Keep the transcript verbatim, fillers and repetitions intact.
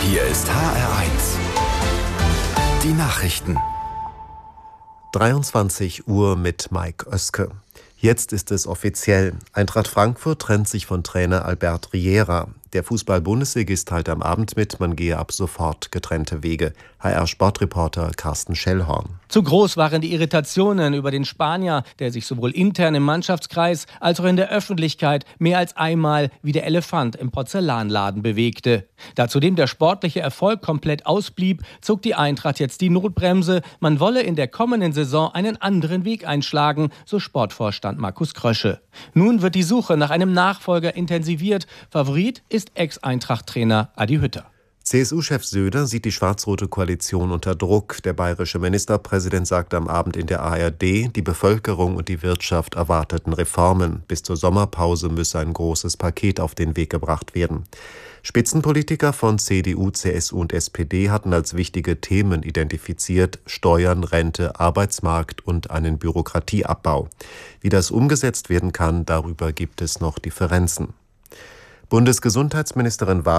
Hier ist H R eins. Die Nachrichten. dreiundzwanzig Uhr mit Mike Oeske. Jetzt ist es offiziell. Eintracht Frankfurt trennt sich von Trainer Albert Riera. Der Fußball-Bundesligist teilt am Abend mit, man gehe ab sofort getrennte Wege. H R-Sportreporter Carsten Schellhorn. Zu groß waren die Irritationen über den Spanier, der sich sowohl intern im Mannschaftskreis als auch in der Öffentlichkeit mehr als einmal wie der Elefant im Porzellanladen bewegte. Da zudem der sportliche Erfolg komplett ausblieb, zog die Eintracht jetzt die Notbremse. Man wolle in der kommenden Saison einen anderen Weg einschlagen, so Sportvorstand Markus Krösche. Nun wird die Suche nach einem Nachfolger intensiviert. Favorit ist Ex-Eintracht-Trainer Adi Hütter. C S U-Chef Söder sieht die schwarz-rote Koalition unter Druck. Der bayerische Ministerpräsident sagte am Abend in der A R D, die Bevölkerung und die Wirtschaft erwarteten Reformen. Bis zur Sommerpause müsse ein großes Paket auf den Weg gebracht werden. Spitzenpolitiker von C D U, C S U und S P D hatten als wichtige Themen identifiziert Steuern, Rente, Arbeitsmarkt und einen Bürokratieabbau. Wie das umgesetzt werden kann, darüber gibt es noch Differenzen. Bundesgesundheitsministerin